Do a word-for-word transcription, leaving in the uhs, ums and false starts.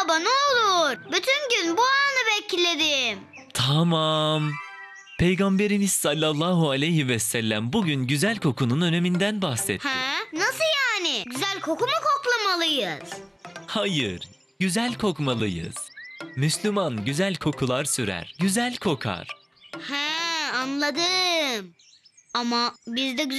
baba ne olur. Bütün gün bu anı bekledim. Tamam. Peygamberimiz sallallahu aleyhi ve sellem bugün güzel kokunun öneminden bahsetti. Ha? Nasıl yani? Güzel koku mu koklamalıyız? Hayır, güzel kokmalıyız. Müslüman güzel kokular sürer, güzel kokar. Ha, anladım. Ama bizde güzel